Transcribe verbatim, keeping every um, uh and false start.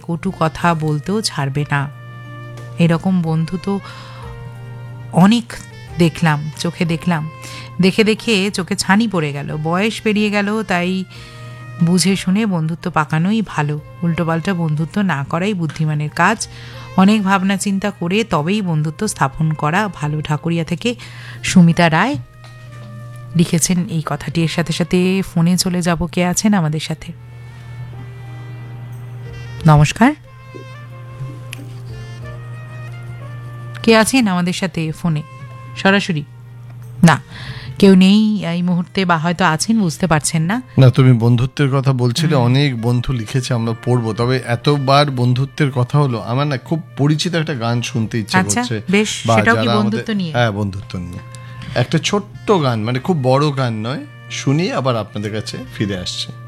কটু কথা বলতেও ছাড়বে না। এরকম বন্ধু তো অনেক দেখলাম, চোখে দেখলাম, দেখে দেখে চোখে ছানি পড়ে গেল। বয়স পেরিয়ে গেল, তাই বুঝে শুনে বন্ধুত্ব পাকানোই ভালো। উল্টোপাল্টা বন্ধুত্ব না করাই বুদ্ধিমানের কাজ। অনেক ভাবনা চিন্তা করে তবেই বন্ধুত্ব স্থাপন করা ভালো। ঠাকুরিয়া থেকে সুমিতা রায় লিখেছেন এই কথাটি। এর সাথে সাথে ফোনে চলে যাব, কে আছেন আমাদের সাথে? নমস্কার, কে আছেন আমাদের সাথে ফোনে সরাসরি? না, কেউ নেই এই মুহূর্তে, বা হয়তো আছেন, বুঝতে পারছেন না। না, তুমি বন্ধুত্বের কথা বলছিলে, অনেক বন্ধু লিখেছে, আমরা পড়বো। তবে এতবার বন্ধুত্বের কথা হলো, আমার না খুব পরিচিত একটা গান শুনতে ইচ্ছে করছে। বেশ, সেটাও কি বন্ধুত্ব নিয়ে? হ্যাঁ, বন্ধুত্ব নিয়ে একটা ছোট্ট গান, মানে খুব বড় গান নয়, শুনি আবার আপনাদের কাছে ফিরে আসছে।